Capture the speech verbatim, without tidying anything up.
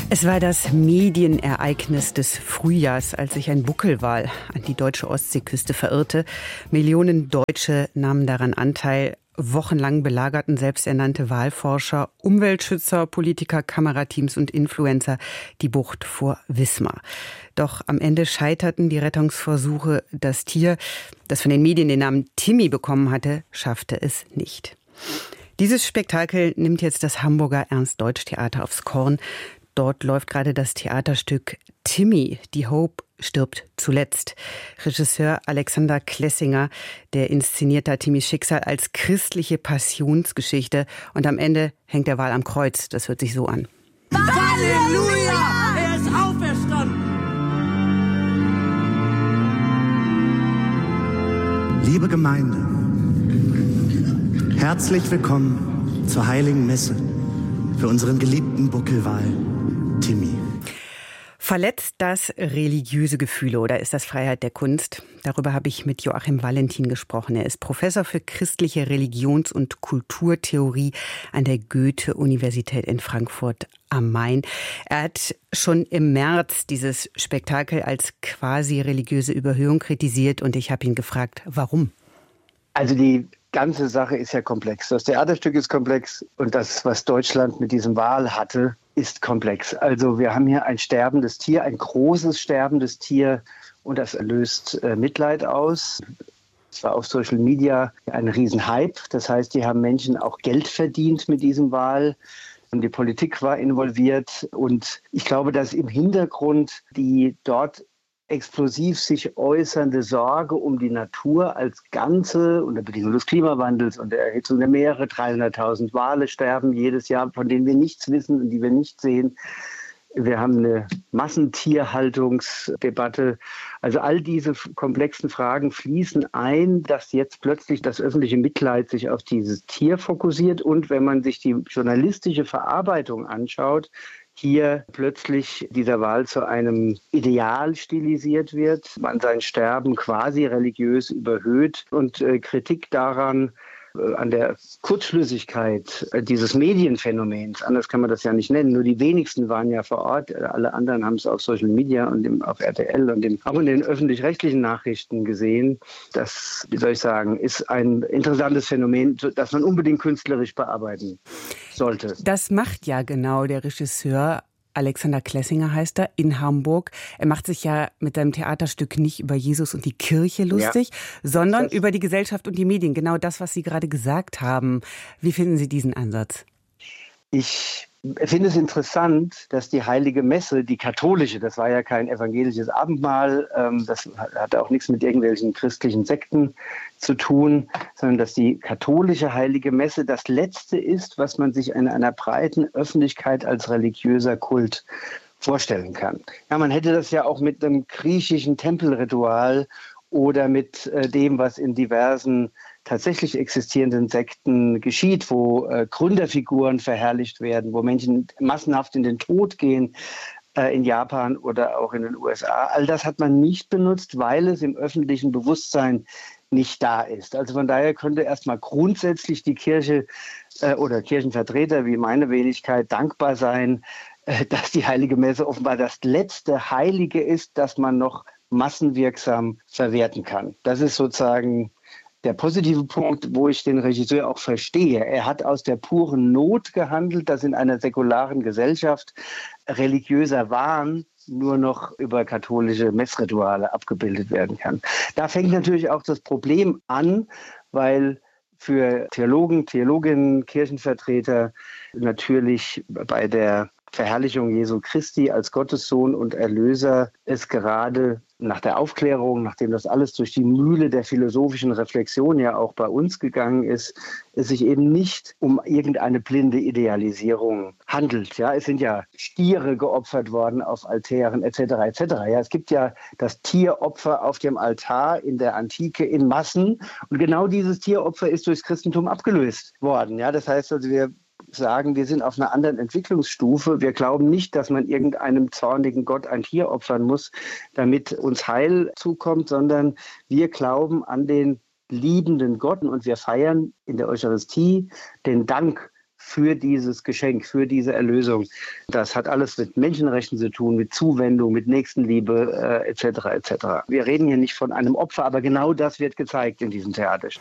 Es war das Medienereignis des Frühjahrs, als sich ein Buckelwal an die deutsche Ostseeküste verirrte. Millionen Deutsche nahmen daran Anteil. Wochenlang belagerten selbsternannte Walforscher, Umweltschützer, Politiker, Kamerateams und Influencer die Bucht vor Wismar. Doch am Ende scheiterten die Rettungsversuche. Das Tier, das von den Medien den Namen Timmy bekommen hatte, schaffte es nicht. Dieses Spektakel nimmt jetzt das Hamburger Ernst-Deutsch-Theater aufs Korn. Dort läuft gerade das Theaterstück Timmy, die Hope stirbt zuletzt. Regisseur Alexander Klessinger, der inszeniert da Timmys Schicksal als christliche Passionsgeschichte. Und am Ende hängt der Wal am Kreuz. Das hört sich so an. Halleluja! Er ist auferstanden! Liebe Gemeinde, herzlich willkommen zur Heiligen Messe für unseren geliebten Buckelwal Timmy. Verletzt das religiöse Gefühle oder ist das Freiheit der Kunst? Darüber habe ich mit Joachim Valentin gesprochen. Er ist Professor für christliche Religions- und Kulturtheorie an der Goethe-Universität in Frankfurt am Main. Er hat schon im März dieses Spektakel als quasi religiöse Überhöhung kritisiert und ich habe ihn gefragt, warum? Also die ganze Sache ist ja komplex. Das Theaterstück ist komplex und das, was Deutschland mit diesem Wal hatte, ist komplex. Also wir haben hier ein sterbendes Tier, ein großes sterbendes Tier und das löst äh, Mitleid aus. Es war auf Social Media ein Riesenhype. Das heißt, die haben Menschen auch Geld verdient mit diesem Wal. Und die Politik war involviert und ich glaube, dass im Hintergrund die dort explosiv sich äußernde Sorge um die Natur als Ganze unter Bedingungen des Klimawandels und der Erhitzung der Meere, dreihunderttausend Wale sterben jedes Jahr, von denen wir nichts wissen und die wir nicht sehen. Wir haben eine Massentierhaltungsdebatte. Also all diese komplexen Fragen fließen ein, dass jetzt plötzlich das öffentliche Mitleid sich auf dieses Tier fokussiert. Und wenn man sich die journalistische Verarbeitung anschaut, hier plötzlich dieser Wal zu einem Ideal stilisiert wird, man sein Sterben quasi religiös überhöht und äh, Kritik daran, äh, an der Kurzschlüssigkeit äh, dieses Medienphänomens, anders kann man das ja nicht nennen, nur die wenigsten waren ja vor Ort, alle anderen haben es auf Social Media und im, auf R T L und im, auch in den öffentlich-rechtlichen Nachrichten gesehen. Das, wie soll ich sagen, ist ein interessantes Phänomen, das man unbedingt künstlerisch bearbeiten sollte. Das macht ja genau der Regisseur, Alexander Klessinger heißt er, in Hamburg. Er macht sich ja mit seinem Theaterstück nicht über Jesus und die Kirche lustig, ja, sondern über die Gesellschaft und die Medien. Genau das, was Sie gerade gesagt haben. Wie finden Sie diesen Ansatz? Ich finde es interessant, dass die Heilige Messe, die katholische, das war ja kein evangelisches Abendmahl, ähm, das hat auch nichts mit irgendwelchen christlichen Sekten zu tun, sondern dass die katholische Heilige Messe das Letzte ist, was man sich in einer breiten Öffentlichkeit als religiöser Kult vorstellen kann. Ja, man hätte das ja auch mit einem griechischen Tempelritual oder mit äh, dem, was in diversen tatsächlich existierenden Sekten geschieht, wo äh, Gründerfiguren verherrlicht werden, wo Menschen massenhaft in den Tod gehen, äh, in Japan oder auch in den U S A. All das hat man nicht benutzt, weil es im öffentlichen Bewusstsein nicht da ist. Also von daher könnte erstmal grundsätzlich die Kirche äh, oder Kirchenvertreter wie meine Wenigkeit dankbar sein, äh, dass die Heilige Messe offenbar das letzte Heilige ist, das man noch massenwirksam verwerten kann. Das ist sozusagen der positive Punkt, wo ich den Regisseur auch verstehe. Er hat aus der puren Not gehandelt, dass in einer säkularen Gesellschaft religiöser Wahn nur noch über katholische Messrituale abgebildet werden kann. Da fängt natürlich auch das Problem an, weil für Theologen, Theologinnen, Kirchenvertreter natürlich bei der Verherrlichung Jesu Christi als Gottessohn und Erlöser es gerade nach der Aufklärung, nachdem das alles durch die Mühle der philosophischen Reflexion ja auch bei uns gegangen ist, es sich eben nicht um irgendeine blinde Idealisierung handelt. Ja, es sind ja Stiere geopfert worden auf Altären et cetera et cetera. Ja, es gibt ja das Tieropfer auf dem Altar in der Antike in Massen und genau dieses Tieropfer ist durchs Christentum abgelöst worden. Ja, das heißt also, wir sagen, wir sind auf einer anderen Entwicklungsstufe. Wir glauben nicht, dass man irgendeinem zornigen Gott ein Tier opfern muss, damit uns Heil zukommt, sondern wir glauben an den liebenden Gott und wir feiern in der Eucharistie den Dank für dieses Geschenk, für diese Erlösung. Das hat alles mit Menschenrechten zu tun, mit Zuwendung, mit Nächstenliebe äh, et cetera et cetera. Wir reden hier nicht von einem Opfer, aber genau das wird gezeigt in diesem Theaterstück.